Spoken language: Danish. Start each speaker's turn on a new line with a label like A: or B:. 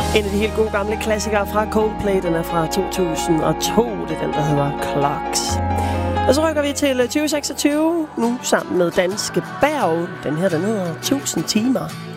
A: En af de helt gode gamle klassikere fra Coldplay, den er fra 2002. Det er den, der hedder Clocks. Og så rykker vi til 2026, nu sammen med Danske Berg. Den her, den hedder 1000 timer.